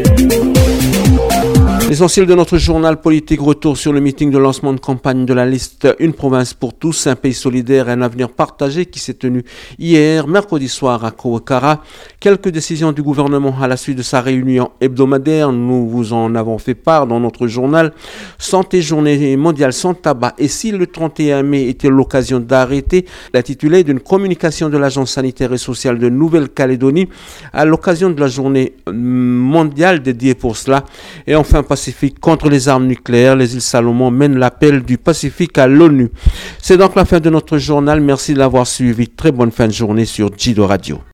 L'essentiel de notre journal politique, retour sur le meeting de lancement de campagne de la liste Une province pour tous, un pays solidaire et un avenir partagé qui s'est tenu hier, mercredi soir à Kouakara. Quelques décisions du gouvernement à la suite de sa réunion hebdomadaire, nous vous en avons fait part dans notre journal. Santé, journée mondiale sans tabac. Et si le 31 mai était l'occasion d'arrêter, l'intitulé d'une communication de l'Agence sanitaire et sociale de Nouvelle-Calédonie à l'occasion de la journée mondiale dédiée pour cela. Et enfin, Pacifique contre les armes nucléaires, les îles Salomon mènent l'appel du Pacifique à l'ONU. C'est donc la fin de notre journal. Merci de l'avoir suivi. Très bonne fin de journée sur Jido Radio.